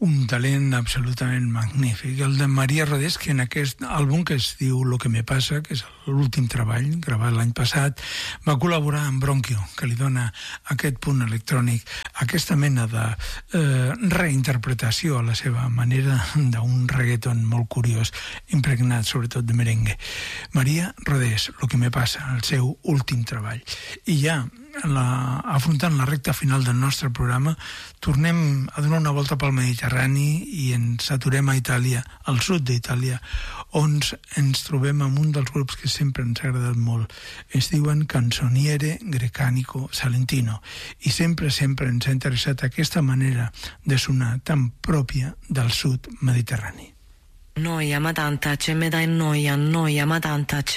un talent absolutament magnífic. El de Maria Rodés, que en aquest àlbum que es diu Lo que me pasa, que és l'últim treball, gravat l'any passat, va col·laborar amb Bronquio, que li dona aquest punt electrònic, aquesta mena de reinterpretació a la seva manera d'un reggaeton molt curiós, impregnat sobretot de merengue. Maria Rodés, Lo que me pasa, el seu últim treball. I ja, afrontant la recta final del nostre programa, tornem a donar una volta pel Mediterrani i ens aturem a Itàlia, al sud d'Itàlia, on ens trobem amb un dels grups que sempre ens ha agradat molt. Es diuen Canzoniere Grecanico Salentino i sempre ens ha interessat aquesta manera de sonar tan pròpia del sud mediterrani. Noia, ma tanta, ce me dai noia, ma tanta,